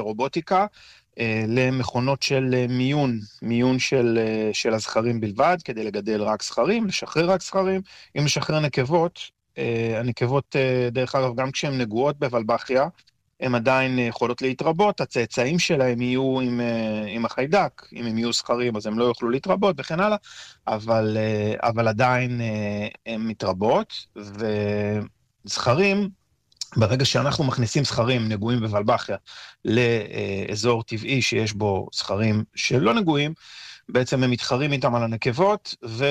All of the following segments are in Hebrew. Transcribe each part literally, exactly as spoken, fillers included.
ורובוטיקה, למכונות של מיון, מיון של, של הזכרים בלבד, כדי לגדל רק זכרים, לשחרר רק זכרים. אם לשחרר נקבות, הנקבות, דרך אגב, גם כשהן נגועות בוולבחיה, הן עדיין יכולות להתרבות, הצאצאים שלהם יהיו עם, עם החיידק, אם הם יהיו זכרים אז הם לא יוכלו להתרבות וכן הלאה, אבל, אבל עדיין הם מתרבות, וזכרים, ברגע שאנחנו מכניסים זכרים נגועים בוולבחיה לאזור טבעי שיש בו זכרים שלא נגועים, בעצם הם מתחרים איתם על הנקבות,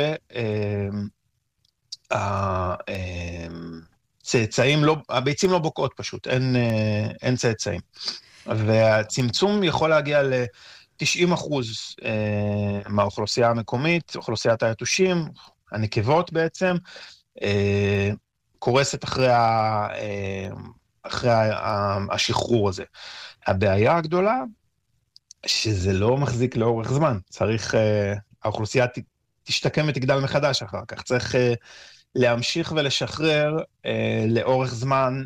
והצאצאים לא, הביצים לא בוקעות פשוט, אין, אין צאצאים. והצמצום יכול להגיע ל-תשעים אחוז מהאוכלוסייה המקומית, אוכלוסיית היתושים, הנקבות בעצם, קורסת אחרי, ה, אחרי השחרור הזה. הבעיה הגדולה, שזה לא מחזיק לאורך זמן. צריך, האוכלוסייה תשתקם ותגדל מחדש אחר כך. צריך להמשיך ולשחרר לאורך זמן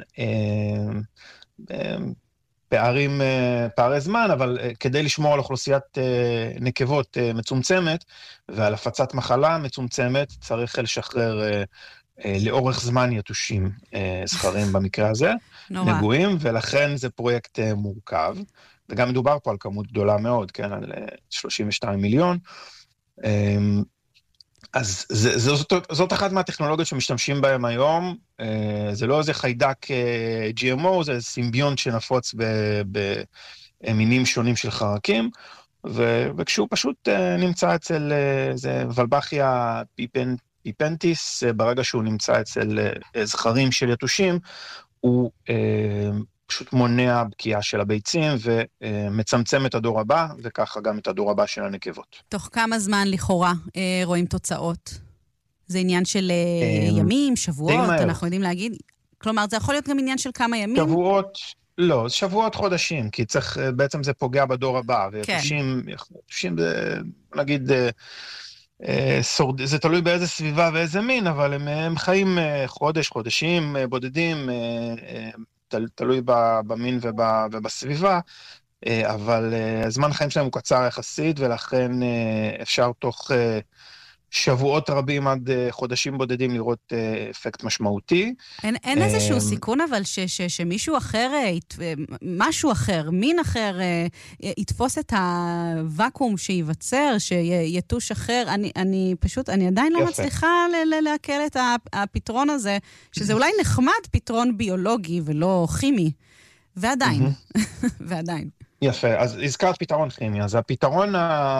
פערים, פערי זמן, אבל כדי לשמור על אוכלוסיית נקבות מצומצמת, ועל הפצת מחלה מצומצמת, צריך לשחרר לאורך זמן יתושים זכרים במקרה הזה, נגועים, ולכן זה פרויקט מורכב, וגם מדובר פה על כמות גדולה מאוד, כן, על שלושים ושניים מיליון, אז זה, זאת, זאת אחת מהטכנולוגיות שמשתמשים בהם היום, זה לא איזה חיידק ג'י אם או, זה סימביונט שנפוץ במינים שונים של חרקים, ו, וכשהוא פשוט נמצא אצל זה ולבחיה פיפן, פיפנטיס, ברגע שהוא נמצא אצל זכרים של יתושים, הוא אה, פשוט מונע בקיעה של הביצים ומצמצם את הדור הבא, וככה גם את הדור הבא של הנקבות. תוך כמה זמן לכאורה אה, רואים תוצאות? זה עניין של אה, ימים, שבועות, אנחנו יודעים להגיד? כלומר, זה יכול להיות גם עניין של כמה ימים? שבועות, לא, שבועות חודשים, כי צריך, בעצם זה פוגע בדור הבא, ויתושים, כן. יתושים זה, נגיד, שורד, זה תלוי באיזה סביבה ואיזה מין, אבל הם, הם חיים חודש, חודשים בודדים, תל, תלוי במין ובסביבה, אבל הזמן החיים שלהם הוא קצר יחסית, ולכן אפשר תוך שבועות רבים עד חודשים בודדים לראות אפקט משמעותי. אין, אין איזשהו סיכון אבל ש, ש, שמישהו אחר, משהו אחר, מין אחר, יתפוס את הוואקום שייווצר, שיתוש אחר. אני, אני פשוט, אני עדיין לא מצליחה להקל את הפתרון הזה, שזה אולי נחמד פתרון ביולוגי ולא כימי, ועדיין, ועדיין. יפה, אז הזכרת פתרון כימי, אז הפתרון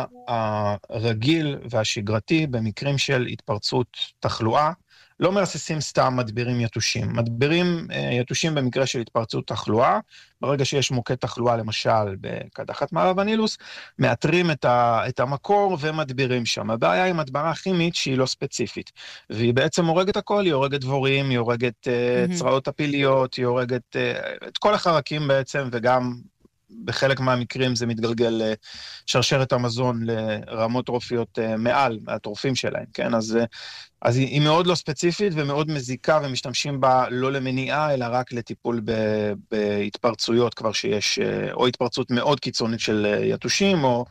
הרגיל והשגרתי במקרים של התפרצות תחלואה, לא מרססים סתם מדבירים יתושים, מדבירים יתושים במקרה של התפרצות תחלואה, ברגע שיש מוקד תחלואה למשל בקדחת מערב הנילוס, מאתרים את, ה, את המקור ומדבירים שם. הבעיה היא מדברה כימית שהיא לא ספציפית, והיא בעצם הורגת הכל, היא הורגת דבורים, היא הורגת mm-hmm. צרעות הפיליות, היא הורגת את כל החרקים בעצם, וגם בחלק מהמקרים זה מתגלגל שרשרת המזון לרמות טרופיות מעל מהטרופים שלהם, כן? אז, אז היא, היא מאוד לא ספציפית ומאוד מזיקה, ומשתמשים בה לא למניעה, אלא רק לטיפול ב, בהתפרצויות כבר שיש, או התפרצות מאוד קיצונית של יתושים, או,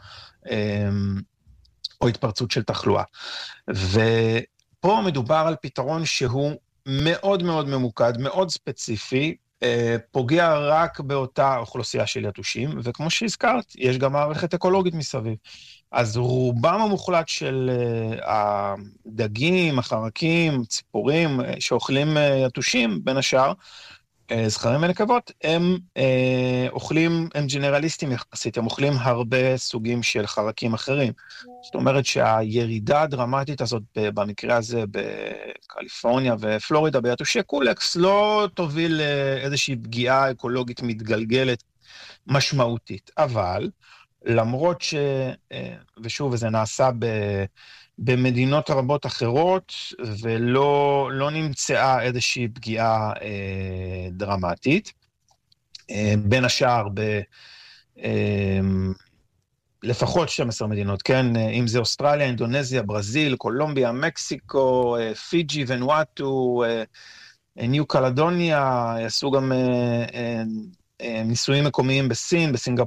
או התפרצות של תחלואה. ופה מדובר על פתרון שהוא מאוד מאוד ממוקד, מאוד ספציפי, פוגע רק באותה אוכלוסייה של יתושים, וכמו שהזכרת, יש גם מערכת אקולוגית מסביב. אז רובם המוחלט של הדגים, החרקים, ציפורים, שאוכלים יתושים, בין השאר, זכרים ונקבות, הם אוכלים, הם ג'נרליסטים יחסית, הם אוכלים הרבה סוגים של חרקים אחרים. זאת אומרת שהירידה הדרמטית הזאת, במקרה הזה בקליפורניה ופלורידה, ביתושי קולקס, לא תוביל לאיזושהי פגיעה אקולוגית מתגלגלת משמעותית. אבל, למרות ש, ושוב, וזה נעשה ב... במדינות רבות אחרות, ולא לא נמצאה איזושהי פגיעה אה, דרמטית. אה, בין השאר, ב, אה, לפחות שתים עשרה מדינות, כן? אם זה אוסטרליה, אינדונזיה, ברזיל, קולומביה, מקסיקו, אה, פיג'י, ונואטו, אה, ניו קלדוניה, יעשו גם אה, אה, ניסויים מקומיים בסין, בסינגפור,